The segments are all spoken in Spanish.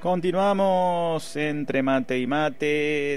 Continuamos entre mate y mate,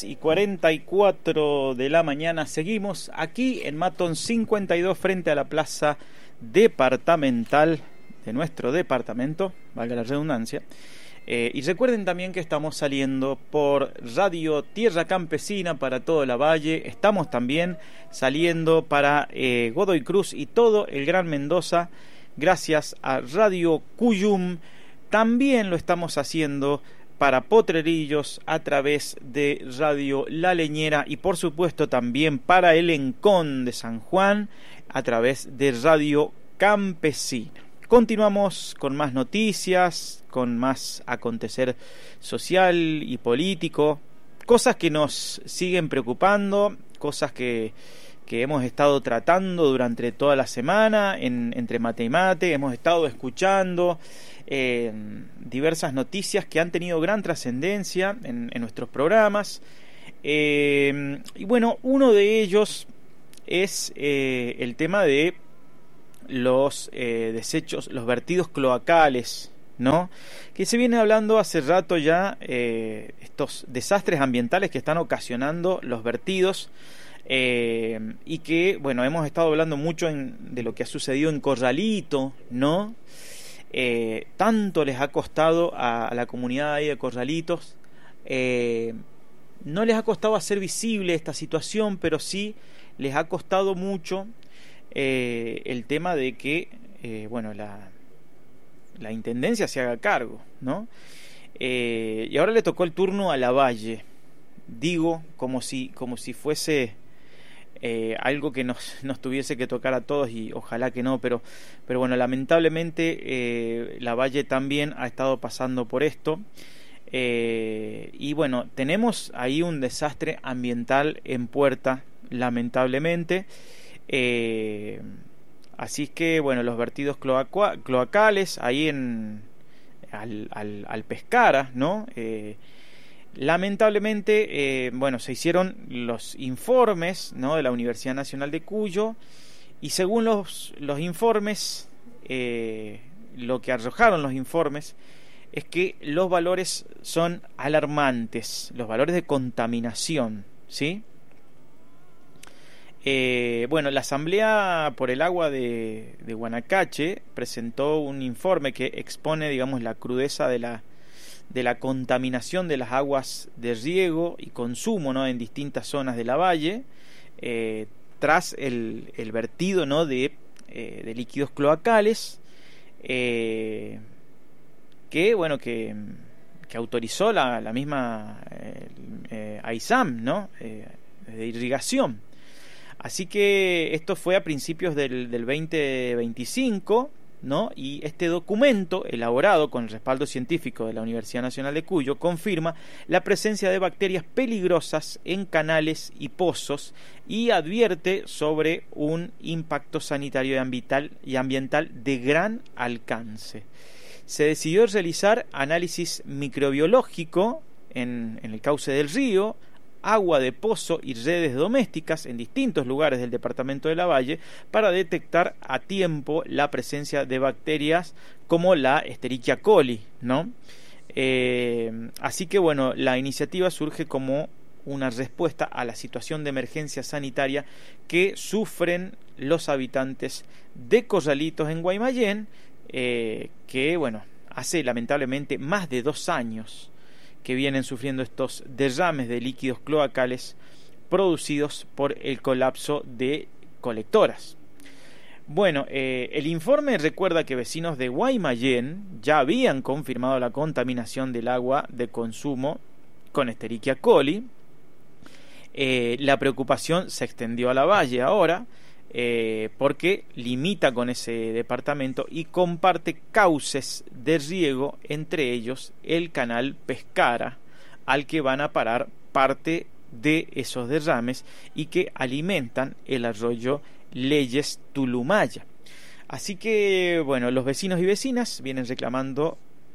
10:44 de la mañana. Seguimos aquí en Maton 52 frente a la plaza departamental de nuestro departamento, valga la redundancia. Y recuerden también que estamos saliendo por Radio Tierra Campesina para todo la Valle. Estamos también saliendo para Godoy Cruz y todo el Gran Mendoza gracias a Radio Cuyum. También lo estamos haciendo para Potrerillos a través de Radio La Leñera y por supuesto también para el Encón de San Juan a través de Radio Campesina. Continuamos con más noticias, con más acontecer social y político, cosas que nos siguen preocupando, cosas que hemos estado tratando durante toda la semana entre mate y mate. Hemos estado escuchando diversas noticias que han tenido gran trascendencia en nuestros programas. Y bueno, uno de ellos es el tema de los desechos, los vertidos cloacales, ¿no? Que se viene hablando hace rato ya, estos desastres ambientales que están ocasionando los vertidos. Y que, bueno, hemos estado hablando mucho de lo que ha sucedido en Corralito, ¿no? Tanto les ha costado a la comunidad ahí de Corralitos, no les ha costado hacer visible esta situación, pero sí les ha costado mucho el tema de que, bueno, la intendencia se haga cargo, ¿no? Y ahora le tocó el turno a Lavalle, digo, como si fuese algo que nos tuviese que tocar a todos, y ojalá que no, pero bueno, lamentablemente Lavalle también ha estado pasando por esto, y bueno, tenemos ahí un desastre ambiental en puerta, lamentablemente. Así que bueno, los vertidos cloacales ahí al Pescara, ¿no? Lamentablemente, bueno, se hicieron los informes, ¿no?, de la Universidad Nacional de Cuyo, y según los informes, lo que arrojaron los informes es que los valores son alarmantes, los valores de contaminación, ¿sí? Bueno, la Asamblea por el Agua de Guanacache presentó un informe que expone, digamos, la crudeza de la contaminación de las aguas de riego y consumo, ¿no?, en distintas zonas de la valle, tras el vertido, ¿no?, de líquidos cloacales, que bueno, que autorizó la misma AISAM, ¿no?, de irrigación. Así que esto fue a principios del 2025, ¿no? Y este documento, elaborado con el respaldo científico de la Universidad Nacional de Cuyo, confirma la presencia de bacterias peligrosas en canales y pozos y advierte sobre un impacto sanitario y ambiental de gran alcance. Se decidió realizar análisis microbiológico en el cauce del río, agua de pozo y redes domésticas en distintos lugares del departamento de Lavalle para detectar a tiempo la presencia de bacterias como la Escherichia coli, ¿no? Así que bueno, la iniciativa surge como una respuesta a la situación de emergencia sanitaria que sufren los habitantes de Corralitos en Guaymallén, que bueno, hace lamentablemente más de 2 años que vienen sufriendo estos derrames de líquidos cloacales producidos por el colapso de colectoras. Bueno, el informe recuerda que vecinos de Guaymallén ya habían confirmado la contaminación del agua de consumo con Escherichia coli. La preocupación se extendió a Lavalle ahora, porque limita con ese departamento y comparte cauces de riego, entre ellos el canal Pescara, al que van a parar parte de esos derrames y que alimentan el arroyo Leyes Tulumaya. Así que bueno, los vecinos y vecinas vienen reclamando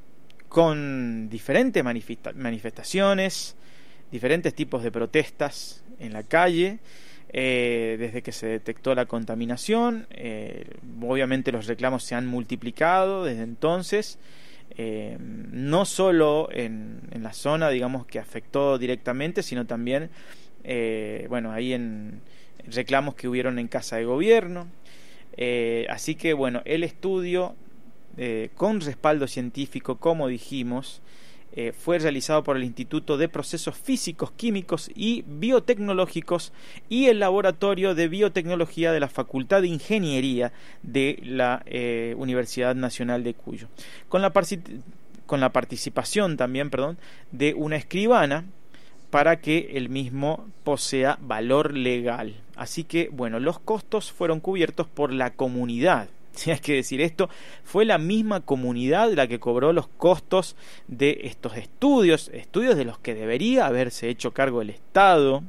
con diferentes manifestaciones, diferentes tipos de protestas en la calle, desde que se detectó la contaminación. Obviamente los reclamos se han multiplicado desde entonces, no solo en la zona, digamos, que afectó directamente, sino también, bueno, ahí en reclamos que hubieron en Casa de Gobierno. Así que, bueno, el estudio, con respaldo científico, como dijimos, fue realizado por el Instituto de Procesos Físicos, Químicos y Biotecnológicos y el Laboratorio de Biotecnología de la Facultad de Ingeniería de la Universidad Nacional de Cuyo, con la participación también, de una escribana para que el mismo posea valor legal. Así que, bueno, los costos fueron cubiertos por la comunidad. Si hay que decir esto, fue la misma comunidad la que cobró los costos de estos estudios de los que debería haberse hecho cargo el Estado,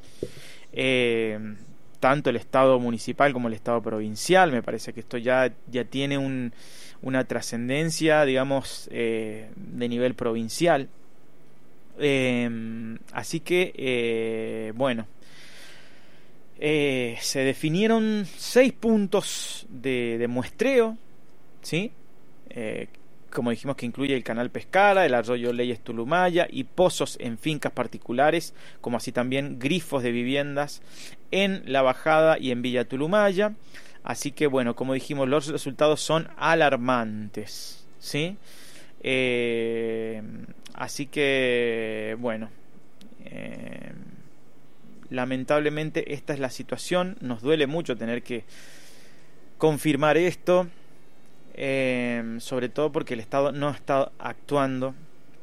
tanto el Estado municipal como el Estado provincial. Me parece que esto ya tiene una trascendencia, digamos, de nivel provincial. Así que, bueno, se definieron 6 puntos de muestreo, ¿sí? Como dijimos, que incluye el canal Pescara, el arroyo Leyes Tulumaya y pozos en fincas particulares, como así también grifos de viviendas en La Bajada y en Villa Tulumaya. Así que, bueno, como dijimos, los resultados son alarmantes, ¿sí? Así que, bueno, lamentablemente esta es la situación. Nos duele mucho tener que confirmar esto, sobre todo porque el Estado no está actuando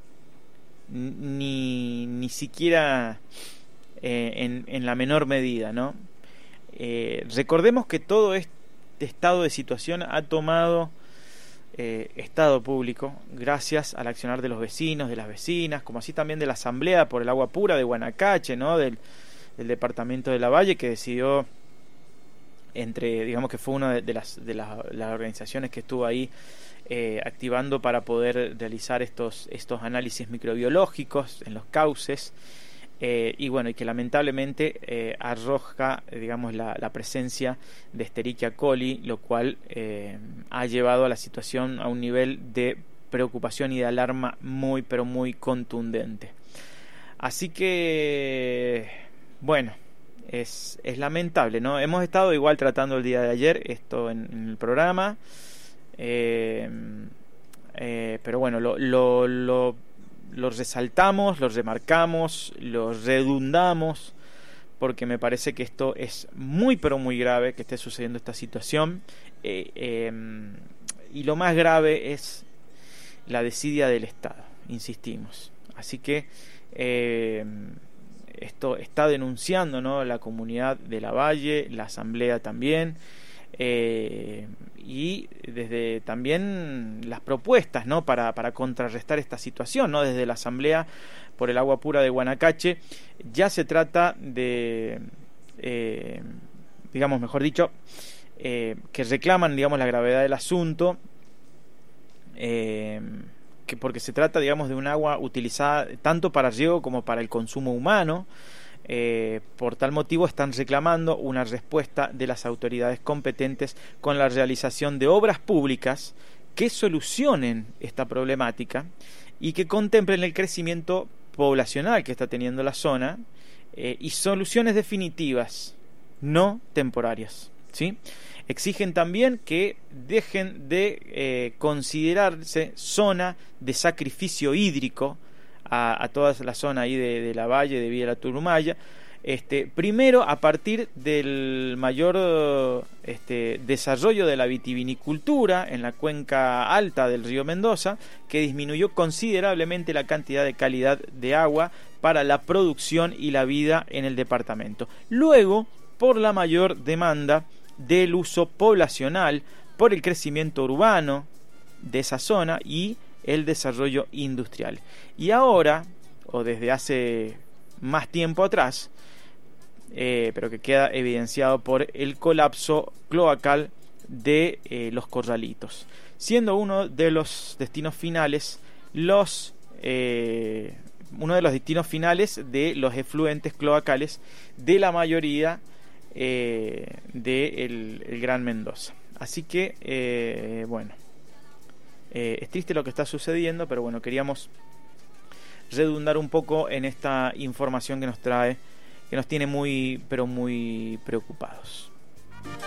ni siquiera en la menor medida, ¿no? Recordemos que todo este estado de situación ha tomado Estado público gracias al accionar de los vecinos, de las vecinas, como así también de la Asamblea por el Agua Pura de Guanacache, ¿no? Del departamento de Lavalle, que decidió, digamos que fue una de las organizaciones que estuvo ahí activando para poder realizar estos análisis microbiológicos en los cauces, y bueno, y que lamentablemente arroja, digamos, la presencia de Escherichia coli, lo cual ha llevado a la situación a un nivel de preocupación y de alarma muy, pero muy contundente. Así que, bueno, es lamentable, ¿no? Hemos estado igual tratando el día de ayer esto en el programa, pero bueno, lo resaltamos, lo remarcamos, lo redundamos, porque me parece que esto es muy, pero muy grave que esté sucediendo esta situación, y lo más grave es la desidia del Estado, insistimos. Así que esto está denunciando, ¿no?, la comunidad de Lavalle, la Asamblea también, y desde también las propuestas, ¿no?, para contrarrestar esta situación, ¿no? Desde la Asamblea por el Agua Pura de Guanacache ya se trata de, digamos, mejor dicho, que reclaman, digamos, la gravedad del asunto, porque se trata, digamos, de un agua utilizada tanto para riego como para el consumo humano. Por tal motivo están reclamando una respuesta de las autoridades competentes con la realización de obras públicas que solucionen esta problemática y que contemplen el crecimiento poblacional que está teniendo la zona, y soluciones definitivas, no temporarias, ¿sí? Exigen también que dejen de considerarse zona de sacrificio hídrico a toda la zona ahí de Lavalle, de Villa Tulumaya, primero a partir del mayor desarrollo de la vitivinicultura en la cuenca alta del río Mendoza, que disminuyó considerablemente la cantidad de calidad de agua para la producción y la vida en el departamento. Luego, por la mayor demanda del uso poblacional, por el crecimiento urbano de esa zona y el desarrollo industrial. Y ahora, o desde hace más tiempo atrás, pero que queda evidenciado por el colapso cloacal de Los Corralitos, siendo uno de los destinos finales de los efluentes cloacales de la mayoría del Gran Mendoza. Así que, bueno, Es triste lo que está sucediendo, pero bueno, queríamos redundar un poco en esta información que nos trae, que nos tiene muy, pero muy preocupados.